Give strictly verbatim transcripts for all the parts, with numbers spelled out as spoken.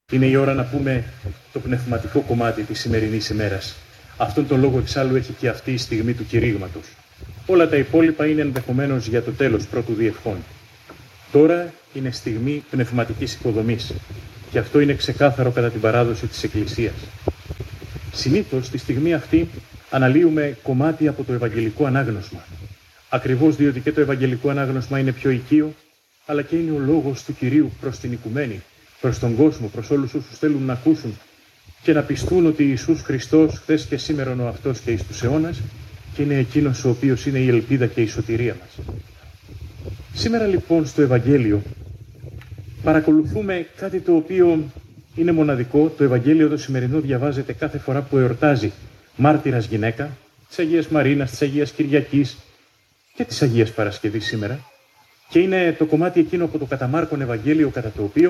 Είναι η ώρα να πούμε το πνευματικό κομμάτι της σημερινής ημέρας. Αυτόν τον λόγο εξάλλου έχει και αυτή η στιγμή του κηρύγματος. Όλα τα υπόλοιπα είναι ενδεχομένως για το τέλος πρώτου διευχών. Τώρα είναι στιγμή πνευματικής υποδομής και αυτό είναι ξεκάθαρο κατά την παράδοση της Εκκλησίας. Συνήθως στη στιγμή αυτή αναλύουμε κομμάτι από το Ευαγγελικό Ανάγνωσμα. Ακριβώς διότι και το Ευαγγελικό Ανάγνωσμα είναι πιο οικείο, αλλά και είναι ο λόγος του Κυρίου προς την οικουμένη, προς τον κόσμο, προς όλους όσους θέλουν να ακούσουν και να πιστούν ότι Ιησούς Χριστός χθες και σήμερα ο αυτός και εις τους αιώνας και είναι εκείνος ο οποίος είναι η ελπίδα και η σωτηρία μας. Σήμερα λοιπόν στο Ευαγγέλιο παρακολουθούμε κάτι το οποίο είναι μοναδικό. Το Ευαγγέλιο το σημερινό διαβάζεται κάθε φορά που εορτάζει μάρτυρας γυναίκα, της Αγίας Μαρίνας, της Αγίας Κυριακής και της Αγίας Παρασκευής σήμερα. Και είναι το κομμάτι εκείνο από το κατά Μάρκον Ευαγγέλιο κατά το οποίο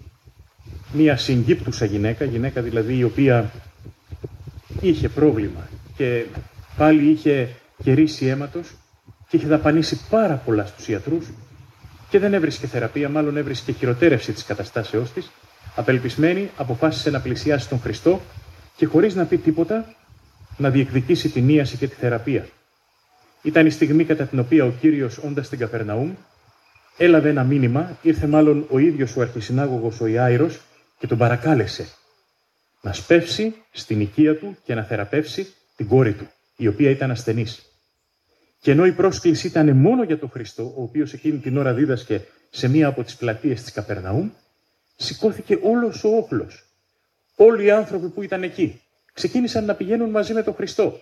μία συγκύπτουσα γυναίκα, γυναίκα δηλαδή η οποία είχε πρόβλημα και πάλι είχε κερίσει αίματος και είχε δαπανίσει πάρα πολλά στους ιατρούς και δεν έβρισκε θεραπεία, μάλλον έβρισκε χειροτέρευση της καταστάσεώς της. Απελπισμένη αποφάσισε να πλησιάσει τον Χριστό και χωρίς να πει τίποτα να διεκδικήσει την ίαση και τη θεραπεία. Ήταν η στιγμή κατά την οποία ο Κύριος, όντας στην Καπερναούμ, έλαβε ένα μήνυμα, ήρθε μάλλον ο ίδιος ο αρχισυνάγωγος ο Ιάειρος και τον παρακάλεσε να σπεύσει στην οικία του και να θεραπεύσει την κόρη του, η οποία ήταν ασθενής. Και ενώ η πρόσκληση ήταν μόνο για τον Χριστό, ο οποίος εκείνη την ώρα δίδασκε σε μία από τις πλατείες της Καπερναούμ, σηκώθηκε όλος ο όχλος. Όλοι οι άνθρωποι που ήταν εκεί ξεκίνησαν να πηγαίνουν μαζί με τον Χριστό.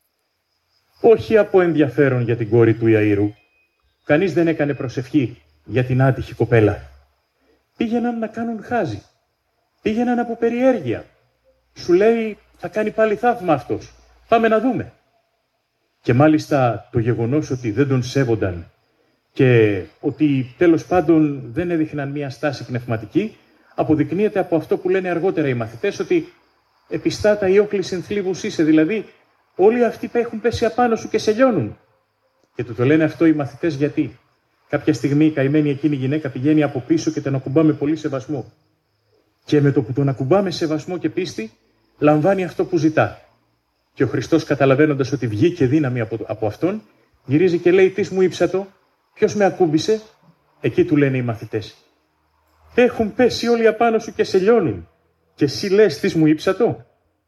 Όχι από ενδιαφέρον για την κόρη του Ιαΐρου. Κανείς δεν έκανε προσευχή για την άτυχη κοπέλα. Πήγαιναν να κάνουν χάζι. Πήγαιναν από περιέργεια. Σου λέει θα κάνει πάλι θαύμα αυτός. Πάμε να δούμε. Και μάλιστα το γεγονός ότι δεν τον σέβονταν και ότι τέλος πάντων δεν έδειχναν μία στάση πνευματική αποδεικνύεται από αυτό που λένε αργότερα οι μαθητές, ότι επιστάτα ή όκλησιν θλίβους είσαι, δηλαδή όλοι αυτοί έχουν πέσει απάνω σου και σε λιώνουν. Και του το λένε αυτό οι μαθητές γιατί κάποια στιγμή η καημένη εκείνη γυναίκα πηγαίνει από πίσω και τον ακουμπά με πολύ σεβασμό. Και με το που τον ακουμπά με σεβασμό και πίστη, λαμβάνει αυτό που ζητά. Και ο Χριστός, καταλαβαίνοντας ότι βγήκε δύναμη από, από αυτόν, γυρίζει και λέει: «Τι μου ύψατο, ποιος με ακούμπησε?» Εκεί του λένε οι μαθητές: «Έχουν πέσει όλοι απάνω σου και σε λιώνουν. Και εσύ λες τι μου ύψατο?»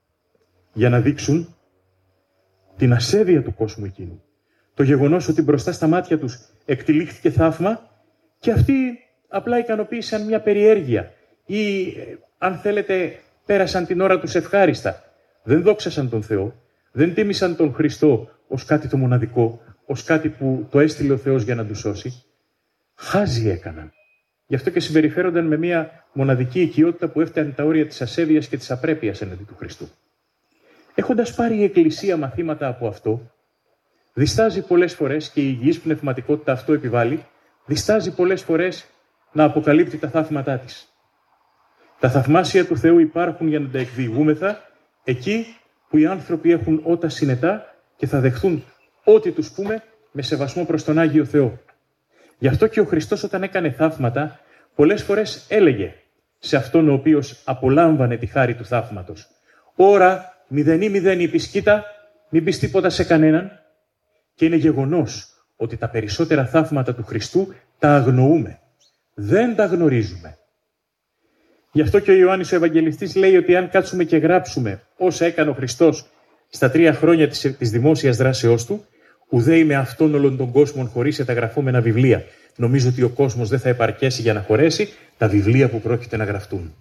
Για να δείξουν την ασέβεια του κόσμου εκείνου. Το γεγονός ότι μπροστά στα μάτια τους εκτυλίχθηκε θαύμα και αυτοί απλά ικανοποίησαν μια περιέργεια ή, αν θέλετε, πέρασαν την ώρα τους ευχάριστα. Δεν δόξασαν τον Θεό, δεν τίμησαν τον Χριστό ως κάτι το μοναδικό, ως κάτι που το έστειλε ο Θεός για να τους σώσει. Χάζι έκαναν. Γι' αυτό και συμπεριφέρονταν με μια μοναδική οικειότητα που έφτανε τα όρια της ασέβειας και της απρέπειας εναντί του Χριστού. Έχοντας πάρει η Εκκλησία μαθήματα από αυτό, διστάζει πολλές φορές, και η υγιής πνευματικότητα αυτό επιβάλλει, διστάζει πολλές φορές να αποκαλύπτει τα θαύματά της. Τα θαυμάσια του Θεού υπάρχουν για να τα εκδιηγούμεθα εκεί που οι άνθρωποι έχουν ότα συνετά και θα δεχθούν ό,τι τους πούμε με σεβασμό προς τον Άγιο Θεό. Γι' αυτό και ο Χριστός όταν έκανε θαύματα πολλές φορές έλεγε σε αυτόν ο οποίος απολάμβανε τη χάρη του θαύματος: «Ωρα μηδενή μηδένι επισκήτα, μην πεις τίποτα σε κανέναν». Και είναι γεγονός ότι τα περισσότερα θαύματα του Χριστού τα αγνοούμε. Δεν τα γνωρίζουμε. Γι' αυτό και ο Ιωάννης ο Ευαγγελιστής λέει ότι αν κάτσουμε και γράψουμε όσα έκανε ο Χριστός στα τρία χρόνια της, της δημόσιας δράσεώς του, ουδέοι με αυτόν όλων των κόσμων χωρίς εταγραφόμενα βιβλία. Νομίζω ότι ο κόσμος δεν θα επαρκέσει για να χωρέσει τα βιβλία που πρόκειται να γραφτούν.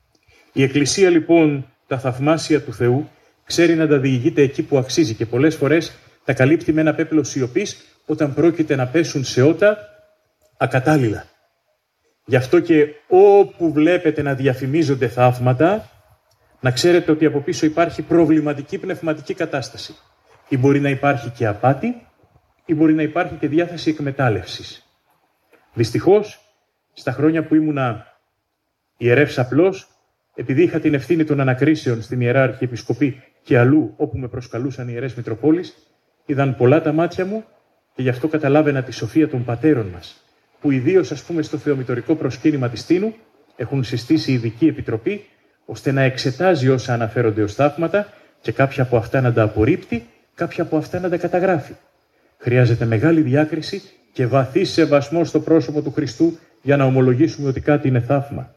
Η Εκκλησία λοιπόν τα θαυμάσια του Θεού ξέρει να τα διηγείται εκεί που αξίζει και πολλές φορές τα καλύπτει με ένα πέπλο σιωπής όταν πρόκειται να πέσουν σε ότα ακατάλληλα. Γι' αυτό και όπου βλέπετε να διαφημίζονται θαύματα, να ξέρετε ότι από πίσω υπάρχει προβληματική πνευματική κατάσταση. Ή μπορεί να υπάρχει και απάτη, ή μπορεί να υπάρχει και διάθεση εκμετάλλευσης. Δυστυχώς, στα χρόνια που ήμουνα ιερεύς απλός, επειδή είχα την ευθύνη των ανακρίσεων στην Ιερά Αρχιεπισκοπή και αλλού όπου με προσκαλούσαν οι ιερές Μητροπόλεις, είδαν πολλά τα μάτια μου και γι' αυτό καταλάβαινα τη σοφία των πατέρων μας, που ιδίως ας πούμε στο θεομητορικό προσκύνημα της Τίνου Έχουν συστήσει ειδική επιτροπή ώστε να εξετάζει όσα αναφέρονται ως θαύματα και κάποια από αυτά να τα απορρίπτει, κάποια από αυτά να τα καταγράφει. Χρειάζεται μεγάλη διάκριση και βαθύ σεβασμό στο πρόσωπο του Χριστού για να ομολογήσουμε ότι κάτι είναι θαύμα.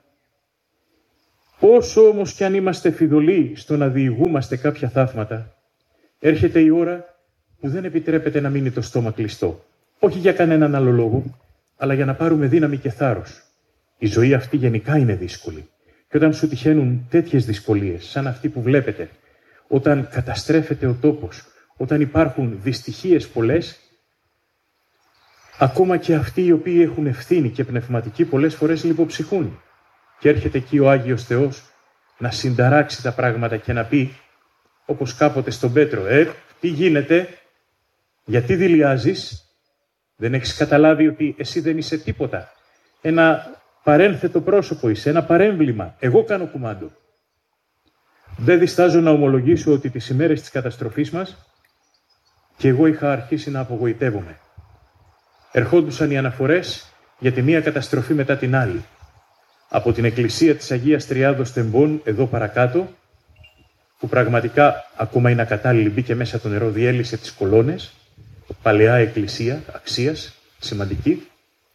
Όσο όμως κι αν είμαστε φιδωλοί στο να διηγούμαστε κάποια θαύματα, έρχεται η ώρα που δεν επιτρέπεται να μείνει το στόμα κλειστό. Όχι για κανέναν άλλο λόγο, αλλά για να πάρουμε δύναμη και θάρρος. Η ζωή αυτή γενικά είναι δύσκολη. Και όταν σου τυχαίνουν τέτοιες δυσκολίες, σαν αυτή που βλέπετε, όταν καταστρέφεται ο τόπος, όταν υπάρχουν δυστυχίες πολλές, ακόμα και αυτοί οι οποίοι έχουν ευθύνη και πνευματική πολλές φορές λιποψυχούν. Και έρχεται εκεί ο Άγιος Θεός να συνταράξει τα πράγματα και να πει, όπως κάποτε στον Πέτρο, «Ε, τι γίνεται, γιατί δειλιάζεις, δεν έχεις καταλάβει ότι εσύ δεν είσαι τίποτα. Ένα παρένθετο πρόσωπο είσαι, ένα παρέμβλημα. Εγώ κάνω κουμάντο». Δεν διστάζω να ομολογήσω ότι τις ημέρες της καταστροφής μας και εγώ είχα αρχίσει να απογοητεύομαι. Ερχόντουσαν οι αναφορές για τη μία καταστροφή μετά την άλλη. Από την εκκλησία της Αγίας Τριάδος Τεμπών, εδώ παρακάτω, που πραγματικά ακόμα είναι ακατάλληλη, μπήκε μέσα το νερό, διέλυσε τις κολόνες, παλαιά εκκλησία αξίας, σημαντική,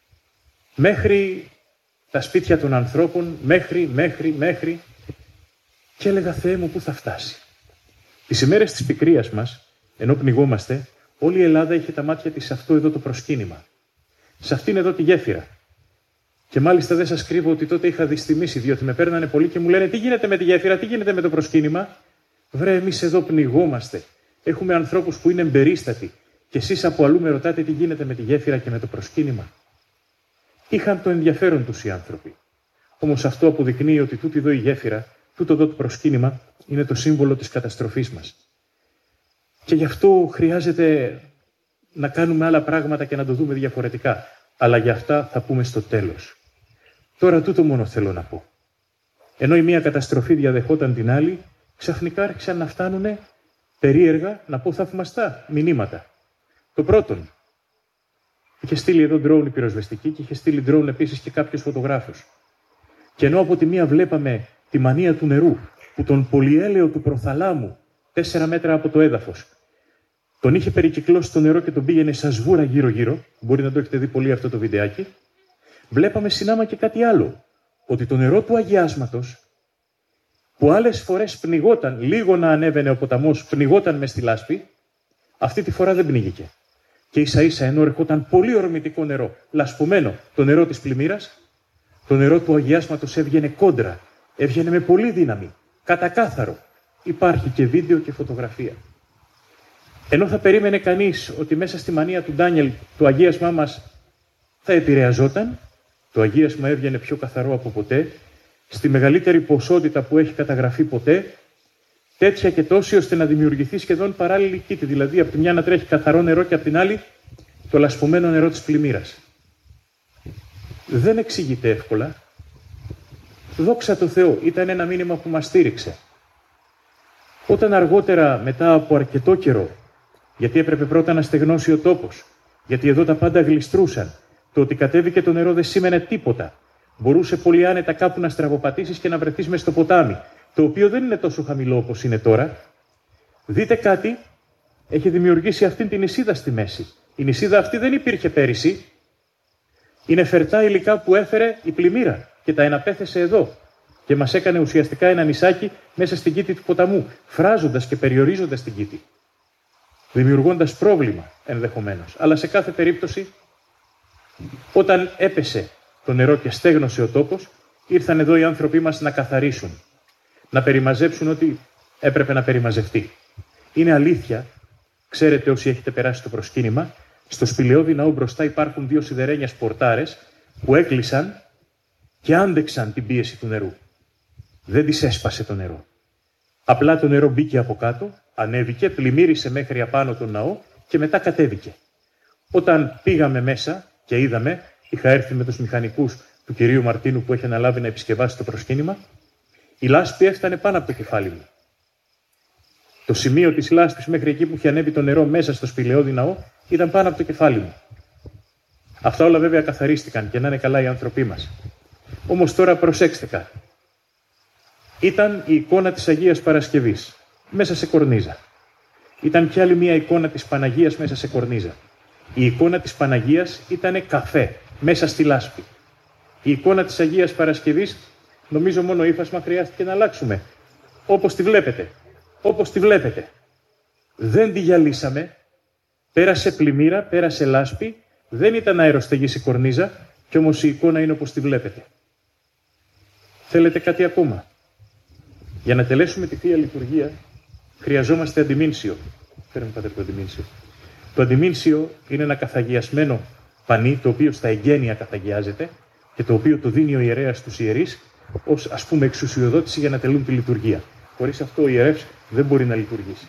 μέχρι τα σπίτια των ανθρώπων, μέχρι, μέχρι, μέχρι, και έλεγα, Θεέ μου, πού θα φτάσει. Τις ημέρες της πικρίας μας, ενώ πνιγόμαστε, όλη η Ελλάδα είχε τα μάτια της σε αυτό εδώ το προσκύνημα. Σε αυτήν εδώ τη γέφυρα. Και μάλιστα δεν σας κρύβω ότι τότε είχα δυστημήσει, διότι με παίρνανε πολύ και μου λένε τι γίνεται με τη γέφυρα, τι γίνεται με το προσκύνημα. Βρε, εμείς εδώ πνιγόμαστε. Έχουμε ανθρώπους που είναι εμπερίστατοι. Και εσείς από αλλού με ρωτάτε τι γίνεται με τη γέφυρα και με το προσκύνημα. Είχαν το ενδιαφέρον τους οι άνθρωποι. Όμως αυτό αποδεικνύει ότι τούτη εδώ η γέφυρα, τούτο εδώ το προσκύνημα, είναι το σύμβολο της καταστροφής μας. Και γι' αυτό χρειάζεται να κάνουμε άλλα πράγματα και να το δούμε διαφορετικά. Αλλά για αυτά θα πούμε στο τέλος. Τώρα τούτο μόνο θέλω να πω. Ενώ η μία καταστροφή διαδεχόταν την άλλη, ξαφνικά άρχισαν να φτάνουν περίεργα, να πω θαυμαστά, μηνύματα. Το πρώτον, είχε στείλει εδώ ντρόουν η πυροσβεστική και είχε στείλει ντρόουν επίσης και κάποιος φωτογράφος. Και ενώ από τη μία βλέπαμε τη μανία του νερού, που τον πολυέλαιο του προθαλάμου, τέσσερα μέτρα από το έδαφος, τον είχε περικυκλώσει το νερό και τον πήγαινε σαν σβούρα γύρω-γύρω, μπορεί να το έχετε δει πολύ αυτό το βιντεάκι, βλέπαμε συνάμα και κάτι άλλο, ότι το νερό του αγιάσματος, που άλλες φορές πνιγόταν, λίγο να ανέβαινε ο ποταμός, πνιγόταν μες στη λάσπη, αυτή τη φορά δεν πνίγηκε. Και ίσα ίσα ενώ ερχόταν πολύ ορμητικό νερό, λασπωμένο το νερό της πλημμύρας, το νερό του αγιάσματος έβγαινε κόντρα, έβγαινε με πολύ δύναμη, κατακάθαρο. Υπάρχει και βίντεο και φωτογραφία. Ενώ θα περίμενε κανείς ότι μέσα στη μανία του Ντάνιελ το αγίασμά μας θα επηρεαζόταν, το αγίασμα έβγαινε πιο καθαρό από ποτέ, στη μεγαλύτερη ποσότητα που έχει καταγραφεί ποτέ, τέτοια και τόση ώστε να δημιουργηθεί σχεδόν παράλληλη κήτη, δηλαδή από τη μια να τρέχει καθαρό νερό και από την άλλη το λασπωμένο νερό της πλημμύρας. Δεν εξηγείται εύκολα. Δόξα τω Θεώ, ήταν ένα μήνυμα που μας στήριξε. Όταν αργότερα, μετά από αρκετό καιρό, γιατί έπρεπε πρώτα να στεγνώσει ο τόπος, γιατί εδώ τα πάντα γλιστρούσαν, το ότι κατέβηκε το νερό δεν σήμαινε τίποτα. Μπορούσε πολύ άνετα κάπου να στραβοπατήσεις και να βρεθείς μες στο ποτάμι, το οποίο δεν είναι τόσο χαμηλό όπως είναι τώρα. Δείτε κάτι, έχει δημιουργήσει αυτήν την νησίδα στη μέση. Η νησίδα αυτή δεν υπήρχε πέρυσι. Είναι φερτά υλικά που έφερε η πλημμύρα και τα εναπέθεσε εδώ. Και μας έκανε ουσιαστικά ένα νησάκι μέσα στην κήτη του ποταμού, φράζοντας και περιορίζοντας την κήτη. Δημιουργώντας πρόβλημα ενδεχομένως. Αλλά σε κάθε περίπτωση, όταν έπεσε το νερό και στέγνωσε ο τόπος, ήρθαν εδώ οι άνθρωποι μας να καθαρίσουν. Να περιμαζέψουν ό,τι έπρεπε να περιμαζευτεί. Είναι αλήθεια, ξέρετε όσοι έχετε περάσει το προσκύνημα, στο σπηλαιώδη ναό μπροστά υπάρχουν δύο σιδερένιες πορτάρες που έκλεισαν και άντεξαν την πίεση του νερού. Δεν τις έσπασε το νερό. Απλά το νερό μπήκε από κάτω, ανέβηκε, πλημμύρισε μέχρι απάνω τον ναό και μετά κατέβηκε. Όταν πήγαμε μέσα και είδαμε, είχα έρθει με τους μηχανικούς του κυρίου Μαρτίνου που έχει αναλάβει να επισκευάσει το προσκύνημα, η λάσπη έφτανε πάνω από το κεφάλι μου. Το σημείο της λάσπης μέχρι εκεί που είχε ανέβει το νερό μέσα στο σπηλαιώδη ναό ήταν πάνω από το κεφάλι μου. Αυτά όλα βέβαια καθαρίστηκαν και να είναι καλά οι άνθρωποι μας. Όμως τώρα προσέξτε κάτι. Ήταν η εικόνα της Αγίας Παρασκευής, μέσα σε κορνίζα. Ήταν κι άλλη μια εικόνα της Παναγίας μέσα σε κορνίζα. Η εικόνα της Παναγίας ήταν καφέ, μέσα στη λάσπη. Η εικόνα της Αγίας Παρασκευής, νομίζω μόνο ύφασμα χρειάστηκε να αλλάξουμε. Όπως τη βλέπετε. Όπως τη βλέπετε. Δεν τη γυαλίσαμε. Πέρασε πλημμύρα, πέρασε λάσπη. Δεν ήταν αεροστεγής η κορνίζα. Κι όμως η εικόνα είναι όπως τη βλέπετε. Θέλετε κάτι ακόμα? Για να τελέσουμε τη Θεία Λειτουργία χρειαζόμαστε αντιμήνσιο. Φέρουμε πατέρα το αντιμήνσιο. Το αντιμήνσιο είναι ένα καθαγιασμένο πανί, το οποίο στα εγγένεια καθαγιάζεται και το οποίο το δίνει ο ιερέας στους ιερείς ως, ας πούμε, εξουσιοδότηση για να τελούν τη λειτουργία. Χωρίς αυτό ο ιερεύς δεν μπορεί να λειτουργήσει.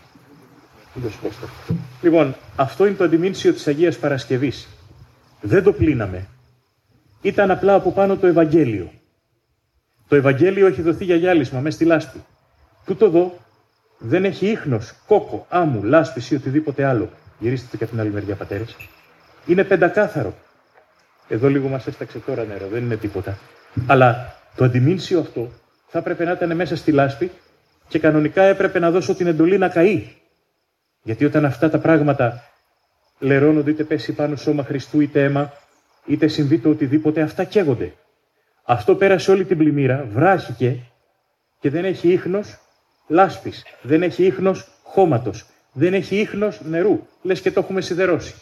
Λοιπόν, αυτό είναι το αντιμήνσιο της Αγίας Παρασκευής. Δεν το πλύναμε. Ήταν απλά από πάνω το Ευαγγέλιο. Το Ευαγγέλιο έχει δοθεί για γυάλισμα μέσα στη λάσπη. Τούτο εδώ δεν έχει ίχνος, κόκο, άμμου, λάσπης ή οτιδήποτε άλλο. Γυρίστε το και από την άλλη μεριά, πατέρες. Είναι πεντακάθαρο. Εδώ λίγο μας έσταξε τώρα νερό, δεν είναι τίποτα. Αλλά το αντιμήνσιο αυτό θα έπρεπε να ήταν μέσα στη λάσπη και κανονικά έπρεπε να δώσω την εντολή να καεί. Γιατί όταν αυτά τα πράγματα λερώνονται, είτε πέσει πάνω σώμα Χριστού, είτε αίμα, είτε συμβεί το οτιδήποτε, αυτά καίγονται. Αυτό πέρασε όλη την πλημμύρα, βράχηκε και δεν έχει ίχνος λάσπης, δεν έχει ίχνος χώματος, δεν έχει ίχνος νερού, λες και το έχουμε σιδερώσει.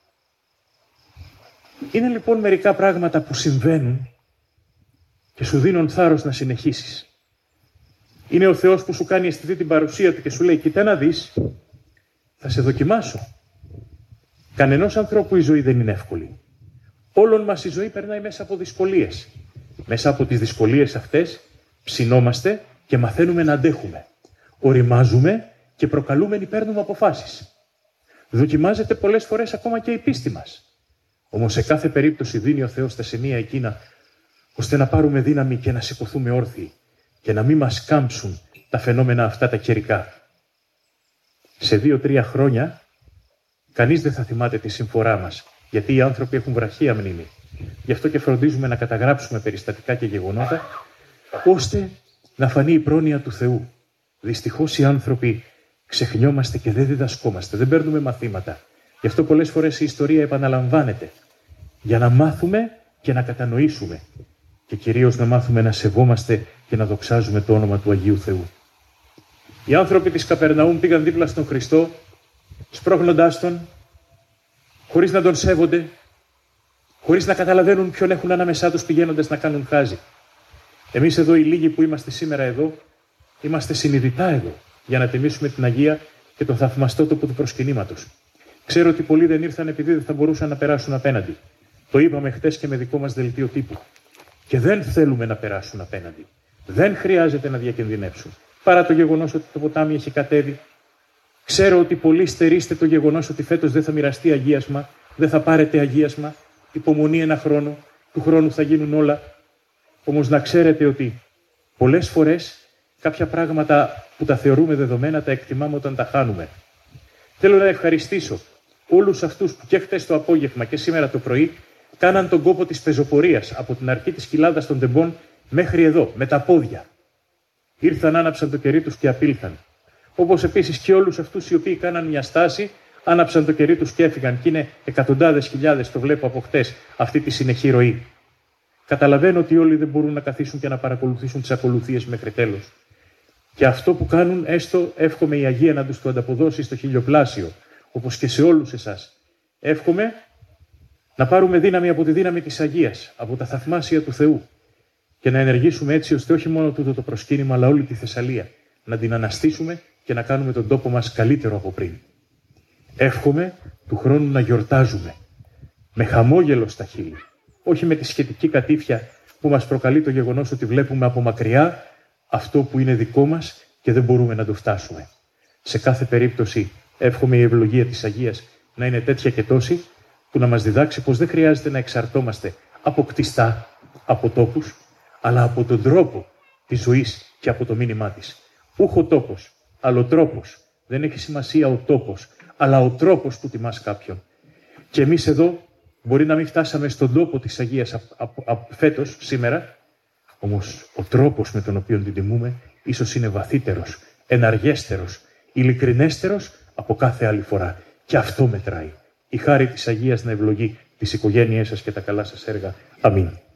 Είναι λοιπόν μερικά πράγματα που συμβαίνουν και σου δίνουν θάρρος να συνεχίσεις. Είναι ο Θεός που σου κάνει αισθητή την παρουσία Του και σου λέει, κοίτα να δεις, θα σε δοκιμάσω. Κανενός ανθρώπου η ζωή δεν είναι εύκολη. Όλων μας η ζωή περνάει μέσα από δυσκολίες. Μέσα από τις δυσκολίες αυτές ψινόμαστε και μαθαίνουμε να αντέχουμε. Οριμάζουμε και προκαλούμενοι παίρνουμε αποφάσεις. Δοκιμάζεται πολλές φορές ακόμα και η πίστη μας. Όμως σε κάθε περίπτωση δίνει ο Θεός τα σημεία εκείνα ώστε να πάρουμε δύναμη και να σηκωθούμε όρθιοι και να μην μας κάμψουν τα φαινόμενα αυτά τα καιρικά. Σε δύο-τρία χρόνια κανείς δεν θα θυμάται τη συμφορά μας, γιατί οι άνθρωποι έχουν βραχία μνήμη. Γι' αυτό και φροντίζουμε να καταγράψουμε περιστατικά και γεγονότα, ώστε να φανεί η πρόνοια του Θεού. Δυστυχώς οι άνθρωποι ξεχνιόμαστε και δεν διδασκόμαστε, δεν παίρνουμε μαθήματα. Γι' αυτό πολλές φορές η ιστορία επαναλαμβάνεται. Για να μάθουμε και να κατανοήσουμε. Και κυρίως να μάθουμε να σεβόμαστε και να δοξάζουμε το όνομα του Αγίου Θεού. Οι άνθρωποι της Καπερναούμ πήγαν δίπλα στον Χριστό, σπρώχνοντάς Τον, χωρίς να Τον σέβονται, χωρίς να καταλαβαίνουν ποιον έχουν ανάμεσά τους πηγαίνοντας να κάνουν χάζι. Εμείς εδώ οι λίγοι που είμαστε σήμερα εδώ, είμαστε συνειδητά εδώ, για να τιμήσουμε την Αγία και τον θαυμαστό τόπο του προσκυνήματος. Ξέρω ότι πολλοί δεν ήρθαν επειδή δεν θα μπορούσαν να περάσουν απέναντι. Το είπαμε χτες και με δικό μας δελτίο τύπου. Και δεν θέλουμε να περάσουν απέναντι. Δεν χρειάζεται να διακινδυνεύσουν. Παρά το γεγονός ότι το ποτάμι έχει κατέβει. Ξέρω ότι πολλοί στερείστε το γεγονός ότι φέτος δεν θα μοιραστεί αγίασμα, δεν θα πάρετε αγίασμα. Υπομονή ένα χρόνο, του χρόνου θα γίνουν όλα. Όμως να ξέρετε ότι πολλές φορές κάποια πράγματα που τα θεωρούμε δεδομένα τα εκτιμάμε όταν τα χάνουμε. Θέλω να ευχαριστήσω όλους αυτούς που και χτες το απόγευμα και σήμερα το πρωί κάναν τον κόπο της πεζοπορίας από την αρχή της κοιλάδας των τεμπών μέχρι εδώ, με τα πόδια. Ήρθαν, άναψαν το κερί τους και απήλθαν. Όπως επίσης και όλους αυτούς οι οποίοι κάναν μια στάση, άναψαν το κερί τους και έφυγαν. Και είναι εκατοντάδες χιλιάδες, το βλέπω από χτες, αυτή τη συνεχή ροή. Καταλαβαίνω ότι όλοι δεν μπορούν να καθίσουν και να παρακολουθήσουν τις ακολουθίες μέχρι τέλος. Και αυτό που κάνουν, έστω εύχομαι η Αγία να τους το ανταποδώσει στο χιλιοπλάσιο, όπως και σε όλους εσάς. Εύχομαι να πάρουμε δύναμη από τη δύναμη της Αγίας, από τα θαυμάσια του Θεού και να ενεργήσουμε έτσι ώστε όχι μόνο τούτο το προσκύνημα, αλλά όλη τη Θεσσαλία να την αναστήσουμε και να κάνουμε τον τόπο μας καλύτερο από πριν. Εύχομαι του χρόνου να γιορτάζουμε με χαμόγελο στα χείλη, όχι με τη σχετική κατήφια που μας προκαλεί το γεγονός ότι βλέπουμε από μακριά αυτό που είναι δικό μας και δεν μπορούμε να το φτάσουμε. Σε κάθε περίπτωση εύχομαι η ευλογία της Αγίας να είναι τέτοια και τόση που να μας διδάξει πως δεν χρειάζεται να εξαρτώμαστε από κτιστά, από τόπους, αλλά από τον τρόπο της ζωής και από το μήνυμά της. Ούχ ο τόπος, αλλά ο τρόπος. Δεν έχει σημασία ο τόπος, αλλά ο τρόπος που τιμάς κάποιον. Και εμείς εδώ μπορεί να μην φτάσαμε στον τόπο της Αγίας φέτος, σήμερα, Όμως ο τρόπος με τον οποίο την τιμούμε ίσως είναι βαθύτερος, εναργέστερος, ειλικρινέστερος από κάθε άλλη φορά. Και αυτό μετράει. Η χάρη της Αγίας να ευλογεί τις οικογένειές σας και τα καλά σας έργα. Αμήν.